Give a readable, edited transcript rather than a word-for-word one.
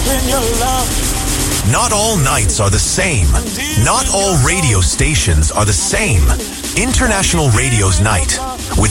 in your love. Not all nights are the same. Not all radio stations are the same. International Radio's Night with